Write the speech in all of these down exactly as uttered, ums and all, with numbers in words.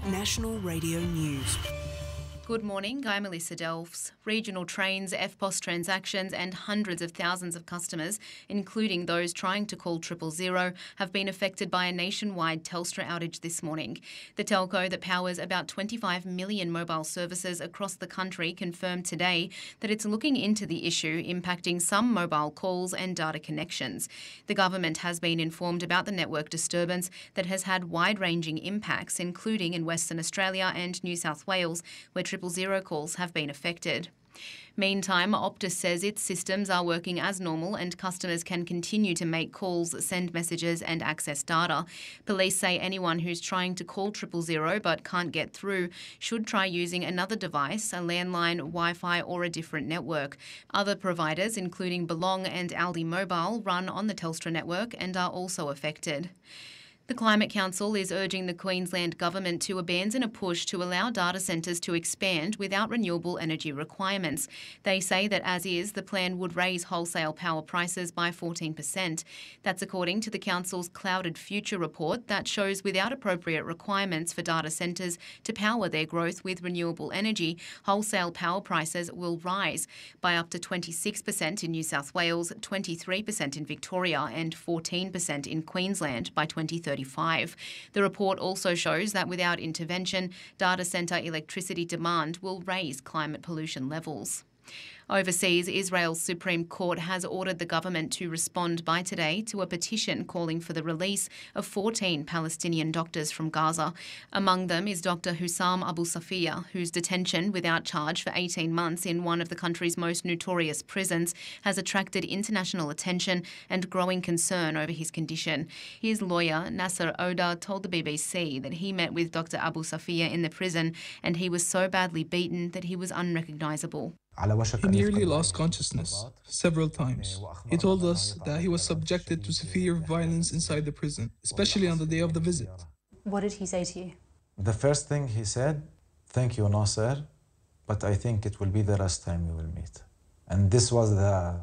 National Radio News. Good morning, I'm Melissa Delfs. Regional trains, F P O S transactions and hundreds of thousands of customers, including those trying to call triple zero, have been affected by a nationwide Telstra outage this morning. The telco that powers about twenty-five million mobile services across the country confirmed today that it's looking into the issue impacting some mobile calls and data connections. The government has been informed about the network disturbance that has had wide-ranging impacts, including in Western Australia and New South Wales, where triple zero calls have been affected. Meantime, Optus says its systems are working as normal and customers can continue to make calls, send messages and access data. Police say anyone who's trying to call triple zero but can't get through should try using another device, a landline, Wi-Fi or a different network. Other providers, including Belong and Aldi Mobile, run on the Telstra network and are also affected. The Climate Council is urging the Queensland Government to abandon a push to allow data centres to expand without renewable energy requirements. They say that as is, the plan would raise wholesale power prices by fourteen percent. That's according to the Council's Clouded Future report that shows without appropriate requirements for data centres to power their growth with renewable energy, wholesale power prices will rise by up to twenty-six percent in New South Wales, twenty-three percent in Victoria and fourteen percent in Queensland by twenty thirty. The report also shows that without intervention, data centre electricity demand will raise climate pollution levels. Overseas, Israel's Supreme Court has ordered the government to respond by today to a petition calling for the release of fourteen Palestinian doctors from Gaza. Among them is Doctor Hussam Abu Safiya, whose detention without charge for eighteen months in one of the country's most notorious prisons has attracted international attention and growing concern over his condition. His lawyer, Nasser Oda, told the B B C that he met with Doctor Abu Safiya in the prison and he was so badly beaten that he was unrecognisable. He nearly lost consciousness several times. He told us that he was subjected to severe violence inside the prison, especially on the day of the visit. What did he say to you? The first thing he said, "Thank you, Nasser, but I think it will be the last time we will meet." And this was the...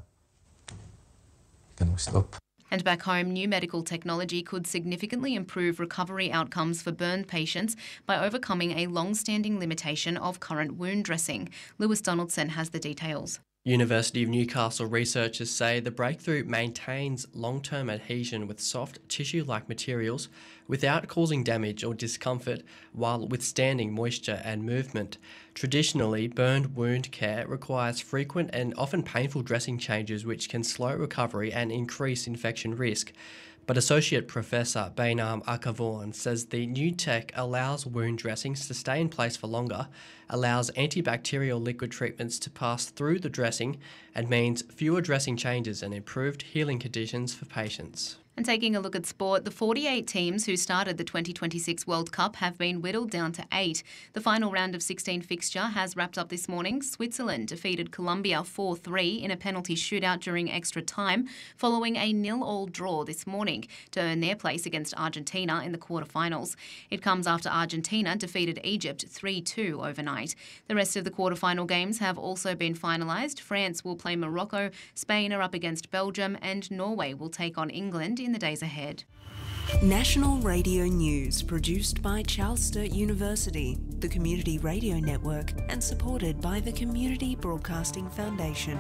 Can we stop? And back home, new medical technology could significantly improve recovery outcomes for burn patients by overcoming a long-standing limitation of current wound dressing. Lewis Donaldson has the details. University of Newcastle researchers say the breakthrough maintains long-term adhesion with soft tissue-like materials without causing damage or discomfort while withstanding moisture and movement. Traditionally, burned wound care requires frequent and often painful dressing changes which can slow recovery and increase infection risk. But Associate Professor Bainam Akavaughan says the new tech allows wound dressings to stay in place for longer, allows antibacterial liquid treatments to pass through the dressing, and means fewer dressing changes and improved healing conditions for patients. And taking a look at sport, the forty-eight teams who started the twenty twenty-six World Cup have been whittled down to eight. The final round of sixteen fixture has wrapped up this morning. Switzerland defeated Colombia four three in a penalty shootout during extra time, following a nil-all draw this morning to earn their place against Argentina in the quarterfinals. It comes after Argentina defeated Egypt three two overnight. The rest of the quarterfinal games have also been finalised. France will play Morocco, Spain are up against Belgium, and Norway will take on England in the days ahead. National Radio News, produced by Charles Sturt University, the Community Radio Network, and supported by the Community Broadcasting Foundation.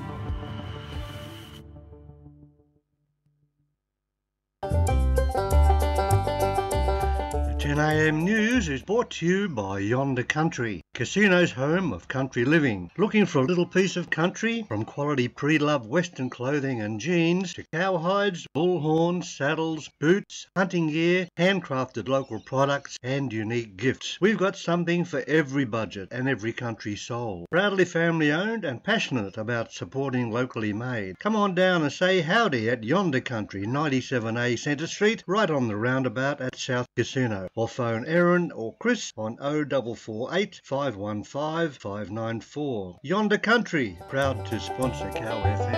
ten a m News is brought to you by Yonder Country, Casino's home of country living. Looking for a little piece of country? From quality pre-loved Western clothing and jeans to cowhides, bull horns, saddles, boots, hunting gear, handcrafted local products and unique gifts. We've got something for every budget and every country soul. Proudly family owned and passionate about supporting locally made. Come on down and say howdy at Yonder Country, ninety-seven A Centre Street, right on the roundabout at South Casino. Or phone Erin or Chris on oh four four eight, five one five, five nine four. Yonder Country, proud to sponsor Cow F M.